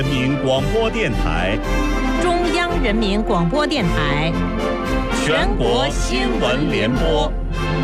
人民广播电台、 中央人民广播电台、 全国新闻联播。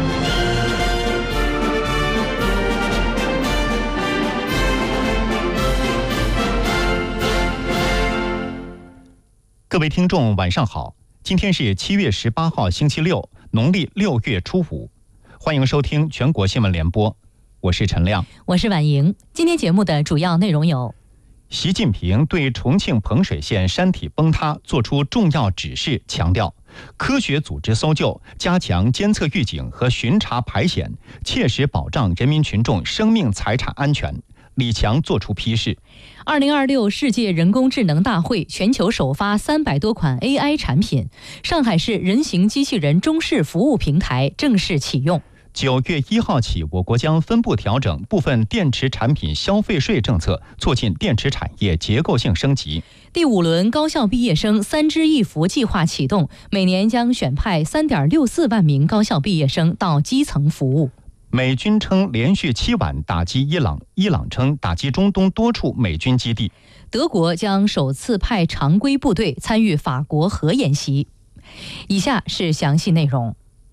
各位听众，晚上好！今天是7月18号，星期六，农历6月初5。欢迎收听全国新闻联播，我是陈亮， 我是婉莹。今天节目的主要内容有： 习近平对重庆彭水县山体崩塌作出重要指示，强调科学组织搜救，加强监测预警和巡查排险，切实保障人民群众生命财产安全。李强作出批示。 2026世界人工智能大会全球首发300多款 AI 产品，上海市人形机器人中式服务平台正式启用。 9月1号起，我国将分步调整部分电池产品消费税政策，促进电池产业结构性升级。 第5轮高校毕业生3支1扶计划启动，每年将选派3.64万名高校毕业生到基层服务。 美军称连续7晚打击伊朗，伊朗称打击中东多处美军基地。 德国将首次派常规部队参与法国核演习。以下是详细内容。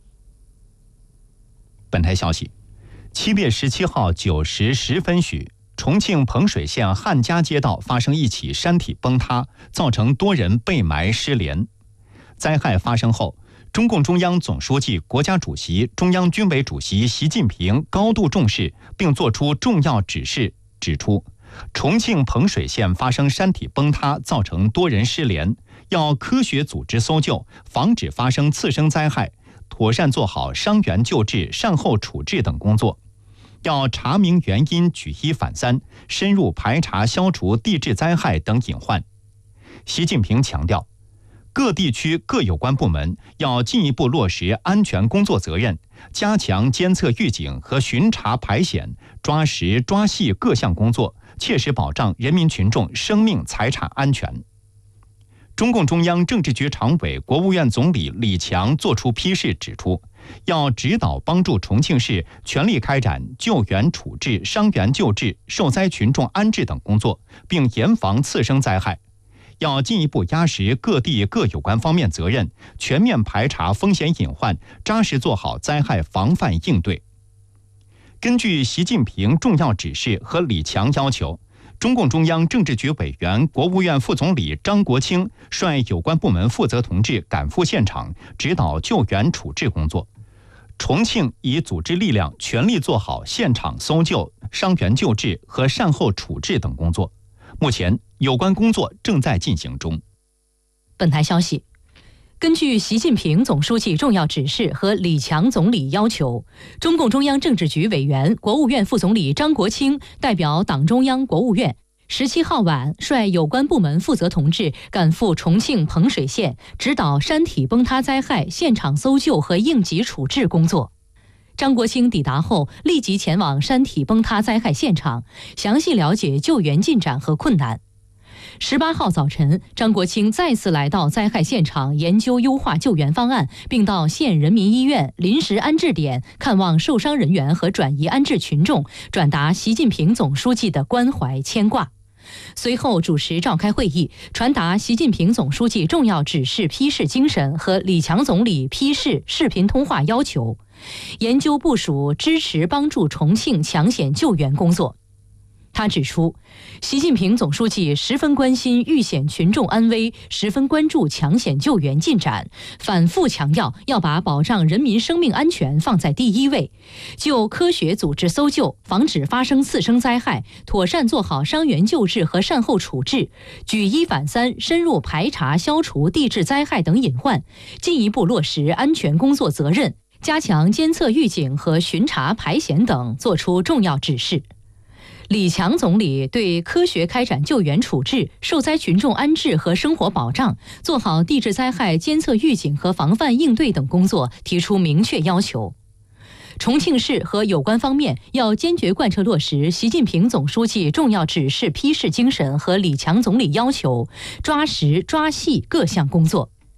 本台消息，7月17号9时10分许，重庆彭水县汉家街道发生一起山体崩塌，造成多人被埋失联。灾害发生后，中共中央总书记、国家主席、中央军委主席习近平高度重视，并作出重要指示，指出重庆彭水县发生山体崩塌，造成多人失联，要科学组织搜救，防止发生次生灾害，妥善做好伤员救治、善后处置等工作。要查明原因，举一反三，深入排查消除地质灾害等隐患。习近平强调，各地区各有关部门要进一步落实安全工作责任，加强监测预警和巡查排险，抓实抓细各项工作，切实保障人民群众生命财产安全。中共中央政治局常委、国务院总理李强作出批示，指出要指导帮助重庆市全力开展救援处置、伤员救治、受灾群众安置等工作，并严防次生灾害。要进一步压实各地各有关方面责任，全面排查风险隐患，扎实做好灾害防范应对。根据习近平重要指示和李强要求，中共中央政治局委员、国务院副总理张国清率有关部门负责同志赶赴现场，指导救援处置工作。重庆已组织力量全力做好现场搜救、伤员救治和善后处置等工作。目前有关工作正在进行中。 本台消息，根据习近平总书记重要指示和李强总理要求，中共中央政治局委员、国务院副总理张国清代表党中央、国务院17号晚率有关部门负责同志赶赴重庆彭水县，指导山体崩塌灾害现场搜救和应急处置工作。张国清抵达后，立即前往山体崩塌灾害现场，详细了解救援进展和困难。18号早晨，张国清再次来到灾害现场，研究优化救援方案，并到县人民医院临时安置点看望受伤人员和转移安置群众，转达习近平总书记的关怀牵挂。随后主持召开会议，传达习近平总书记重要指示批示精神和李强总理批示视频通话要求，研究部署支持帮助重庆抢险救援工作。他指出，习近平总书记十分关心遇险群众安危，十分关注抢险救援进展，反复强调要把保障人民生命安全放在第一位，就科学组织搜救，防止发生次生灾害，妥善做好伤员救治和善后处置，举一反三，深入排查消除地质灾害等隐患，进一步落实安全工作责任，加强监测预警和巡查排险等作出重要指示。李强总理对科学开展救援处置、受灾群众安置和生活保障，做好地质灾害监测预警和防范应对等工作提出明确要求。重庆市和有关方面要坚决贯彻落实习近平总书记重要指示批示精神和李强总理要求，抓实抓细各项工作。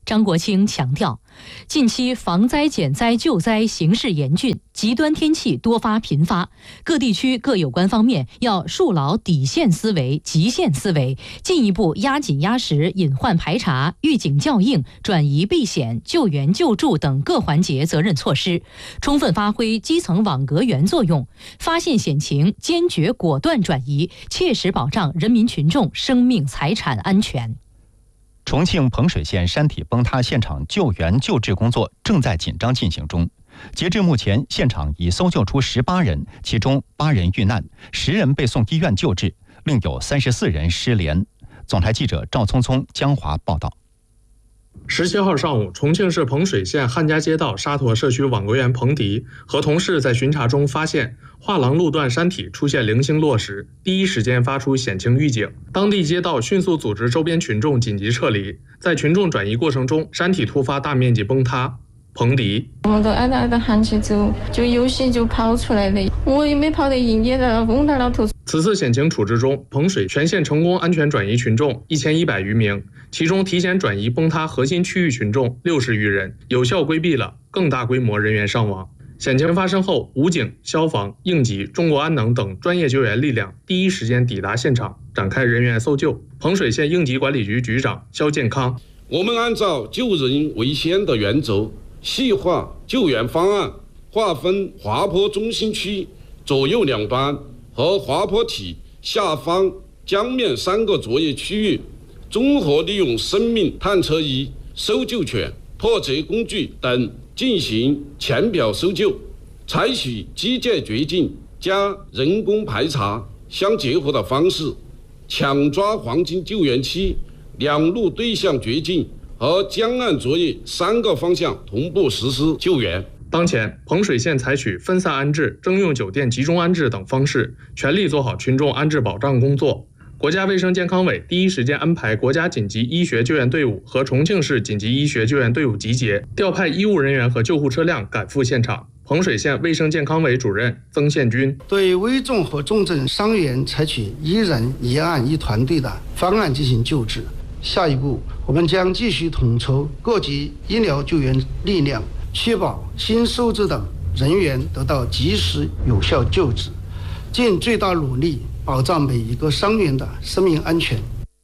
张国清强调，近期防灾减灾救灾形势严峻，极端天气多发频发，各地区各有关方面要树牢底线思维、极限思维，进一步压紧压实隐患排查、预警校应、转移避险、救援救助等各环节责任措施，充分发挥基层网格员作用，发现险情坚决果断转移，切实保障人民群众生命财产安全。 重庆彭水县山体崩塌现场救援救治工作正在紧张进行中。截至目前，现场已搜救出18人，其中8人遇难，10人被送医院救治，另有34人失联。总台记者赵聪聪、江华报道。 17号上午，重庆市彭水县汉家街道沙坨社区网格员彭迪和同事在巡查中发现画廊路段山体出现零星落石，第一时间发出险情预警。当地街道迅速组织周边群众紧急撤离，在群众转移过程中，山体突发大面积崩塌。彭迪， 我们都挨着喊起走，就有些就跑出来了，我也没跑得赢，也在崩在那头。 此次险情处置中，彭水全县成功安全转移群众1100余名，其中提前转移崩塌核心区域群众60余人，有效规避了更大规模人员伤亡。险情发生后，武警、消防、应急、中国安能等专业救援力量第一时间抵达现场，展开人员搜救。彭水县应急管理局局长肖建康， 我们按照救人为先的原则，细化救援方案，划分滑坡中心区左右两端和滑坡体下方江面3个作业区域，综合利用生命探测仪、搜救犬、破折工具等进行浅表搜救，采取机械掘进加人工排查相结合的方式，抢抓黄金救援期，两路对向掘进和江岸作业3个方向同步实施救援。 当前，彭水县采取分散安置、征用酒店集中安置等方式，全力做好群众安置保障工作。国家卫生健康委第一时间安排国家紧急医学救援队伍和重庆市紧急医学救援队伍集结，调派医务人员和救护车辆赶赴现场。彭水县卫生健康委主任曾宪军， 对危重和重症伤员采取1人1案1团队的方案进行救治。下一步，我们将继续统筹各级医疗救援力量，确保新收治的人员得到及时有效救治，尽最大努力保障每一个伤员的生命安全。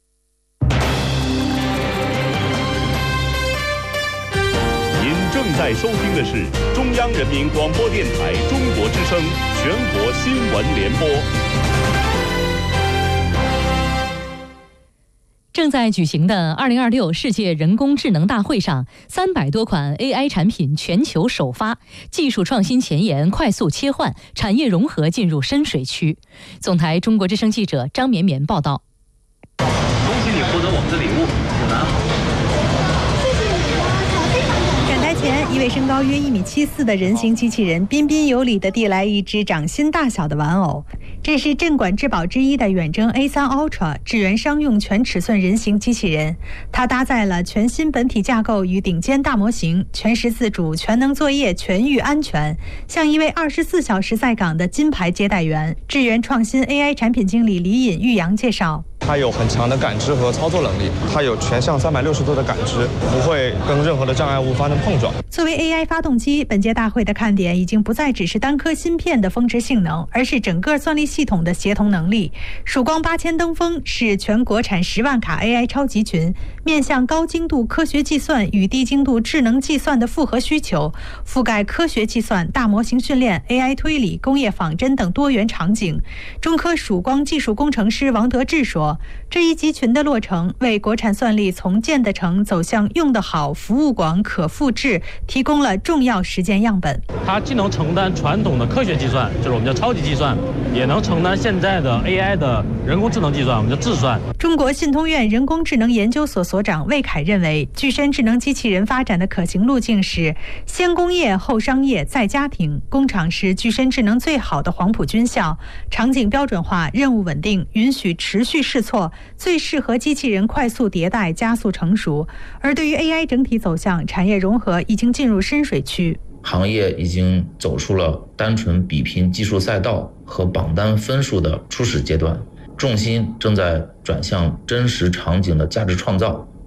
您正在收听的是中央人民广播电台中国之声全国新闻联播。 正在举行的2026世界人工智能大会上，300多款 AI 产品全球首发，技术创新前沿快速切换，产业融合进入深水区。总台中国之声记者张绵绵报道。 恭喜你获得我们的礼物，子楠好。 展台前，一位身高约1.74米的人形机器人彬彬有礼地递来一只掌心大小的玩偶。这是镇馆之宝之一的远征 A3 Ultra 智源商用全尺寸人形机器人，它搭载了全新本体架构与顶尖大模型，全时自主、全能作业、全域安全，像一位24小时在岗的金牌接待员。智源创新 AI 产品经理李尹玉阳介绍。 它有很强的感知和操作能力，它有全向360度的感知，不会跟任何的障碍物发生碰撞。 作为 AI 发动机，本届大会的看点已经不再只是单颗芯片的峰值性能，而是整个算力系统的协同能力。曙光8000登峰是全国产10万卡 AI 超级群，面向高精度科学计算与低精度智能计算的复合需求，覆盖科学计算、大模型训练、AI 推理、工业仿真等多元场景。中科曙光技术工程师王德志说，这一集群的落成，为国产算力从建得成走向用得好、服务广、可复制提供了重要实践样本。 它既能承担传统的科学计算，就是我们叫超级计算，也能承担现在的 AI 的人工智能计算，我们叫智算。中国信通院人工智能研究所所长魏凯认为，具身智能机器人发展的可行路径是先工业后商业再家庭，工厂是具身智能最好的黄埔军校，场景标准化，任务稳定，允许持续试错，最适合机器人快速迭代加速成熟。而对于 AI 整体走向，产业融合已经进入深水区， 行业已经走出了单纯比拼技术赛道和榜单分数的初始阶段，重心正在转向真实场景的价值创造，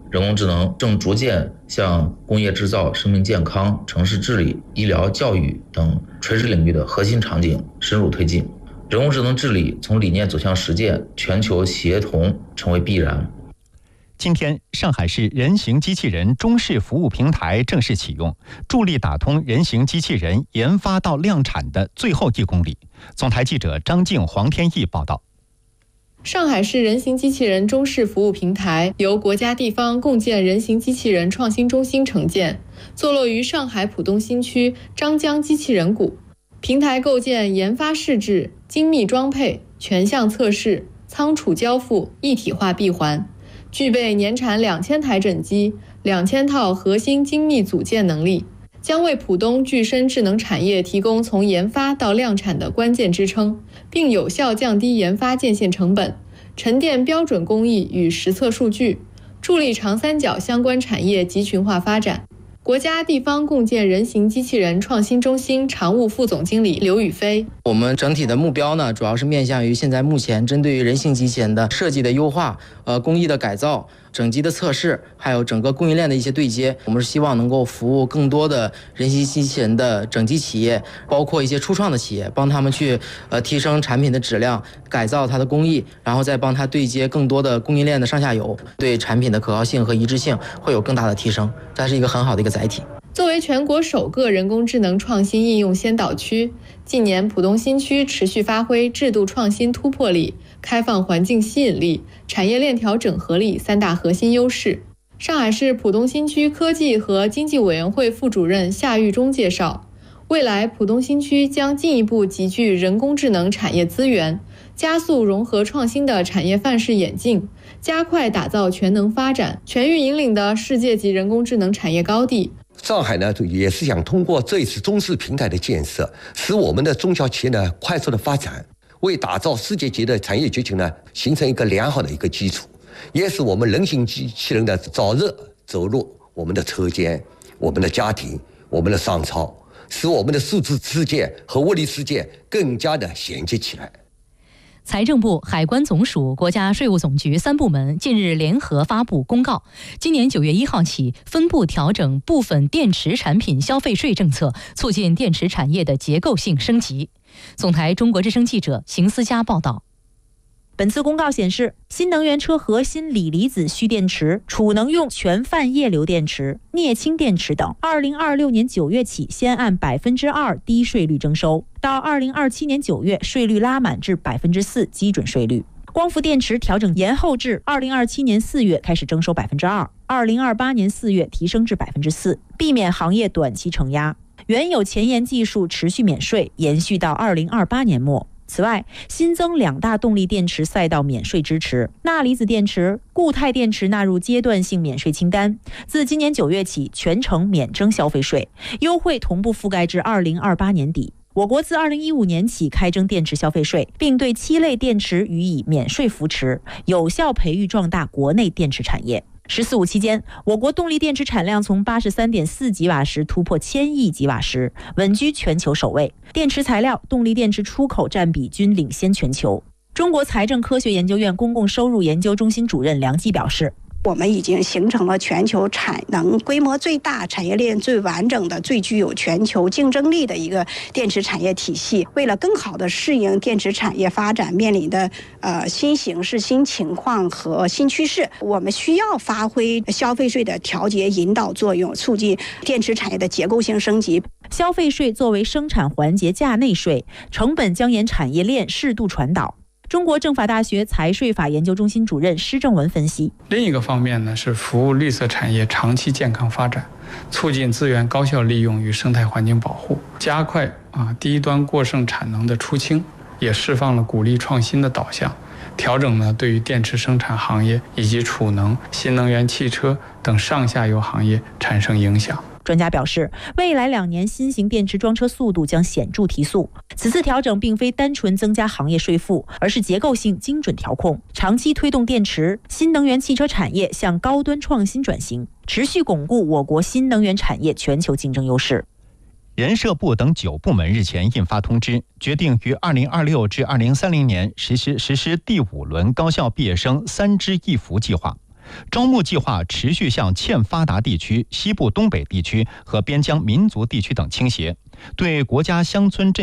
人工智能正逐渐向工业制造、生命健康、城市治理、医疗、教育等垂直领域的核心场景深入推进。人工智能治理从理念走向实践，全球协同成为必然。 今天，上海市人形机器人中式服务平台正式启用，助力打通人形机器人研发到量产的最后1公里。总台记者张静、黄天毅报道。 上海市人形机器人中式服务平台由国家地方共建人形机器人创新中心承建，坐落于上海浦东新区张江机器人谷。平台构建研发试制、精密装配、全项测试、仓储交付一体化闭环，具备年产2000台整机、2000套核心精密组件能力，将为浦东具身智能产业提供从研发到量产的关键支撑，并有效降低研发建线成本，沉淀标准工艺与实测数据，助力长三角相关产业集群化发展。国家地方共建人形机器人创新中心常务副总经理刘宇飞： 我们整体的目标呢，主要是面向于现在目前针对于人形机器人的设计的优化、工艺的改造、整机的测试，还有整个供应链的一些对接。我们是希望能够服务更多的人形机器人的整机企业，包括一些初创的企业，帮他们去提升产品的质量，改造它的工艺，然后再帮它对接更多的供应链的上下游，对产品的可靠性和一致性会有更大的提升。这是一个很好的一个载体。 作为全国首个人工智能创新应用先导区，近年浦东新区持续发挥制度创新突破力、开放环境吸引力、产业链条整合力3大核心优势。上海市浦东新区科技和经济委员会副主任夏玉忠介绍，未来浦东新区将进一步集聚人工智能产业资源，加速融合创新的产业范式演进，加快打造全能发展、全域引领的世界级人工智能产业高地。 上海呢，也是想通过这一次中式平台的建设，使我们的中小企业呢快速的发展，为打造世界级的产业集群呢形成一个良好的一个基础，也使我们人形机器人的早日走入我们的车间、我们的家庭、我们的商超，使我们的数字世界和物理世界更加的衔接起来。 财政部、海关总署、国家税务总局3部门近日联合发布公告，今年9月1号起，分步调整部分电池产品消费税政策，促进电池产业的结构性升级。总台中国之声记者邢思佳报道。 本次公告显示，新能源车核心锂离子蓄电池、储能用全泛液流电池、镍氢电池等，2026年9月起先按2%低税率征收，到2027年9月税率拉满至4%基准税率。光伏电池调整延后至2027年4月开始征收2%，2028年4月提升至4%，避免行业短期承压。原有前沿技术持续免税，延续到2028年末。此外，新增2大动力电池赛道免税支持，钠离子电池、固态电池纳入阶段性免税清单，自今年9月起全程免征消费税，优惠同步覆盖至2028年底。我国自2015年起开征电池消费税，并对7类电池予以免税扶持，有效培育壮大国内电池产业。“14·5”期间，我国动力电池产量从83.4吉瓦时突破1000亿吉瓦时，稳居全球首位。电池材料、动力电池出口占比均领先全球。中国财政科学研究院公共收入研究中心主任梁季表示， 我们已经形成了全球产能规模最大、产业链最完整的、最具有全球竞争力的一个电池产业体系。为了更好地适应电池产业发展面临的新形势、新情况和新趋势，我们需要发挥消费税的调节引导作用，促进电池产业的结构性升级。 消费税作为生产环节价内税，成本将沿产业链适度传导。中国政法大学财税法研究中心主任施正文分析， 另一个方面呢，是服务绿色产业长期健康发展，促进资源高效利用与生态环境保护，加快低端过剩产能的出清，也释放了鼓励创新的导向。调整呢，对于电池生产行业以及储能、新能源汽车等上下游行业产生影响。 专家表示，未来2年新型电池装车速度将显著提速。此次调整并非单纯增加行业税负，而是结构性精准调控，长期推动电池、新能源汽车产业向高端创新转型，持续巩固我国新能源产业全球竞争优势。 人社部等9部门日前印发通知，决定于2026至2030年实施第5轮高校毕业生3支1扶计划。 招募计划持续向欠发达地区、西部东北地区和边疆民族地区等倾斜，对国家乡村镇